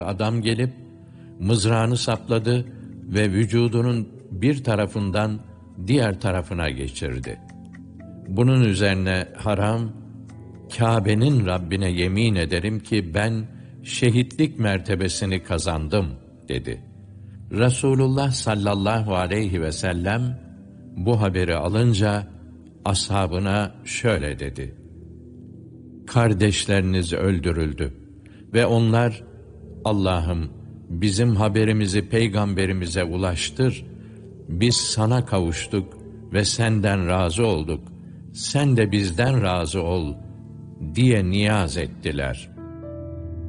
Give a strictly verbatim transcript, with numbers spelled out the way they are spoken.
Adam gelip mızrağını sapladı ve vücudunun bir tarafından diğer tarafına geçirdi. Bunun üzerine Haram, Kâbe'nin Rabbine yemin ederim ki ben şehitlik mertebesini kazandım dedi. Resulullah sallallahu aleyhi ve sellem bu haberi alınca ashabına şöyle dedi: Kardeşleriniz öldürüldü ve onlar, Allah'ım bizim haberimizi peygamberimize ulaştır, biz sana kavuştuk ve senden razı olduk, sen de bizden razı ol diye niyaz ettiler.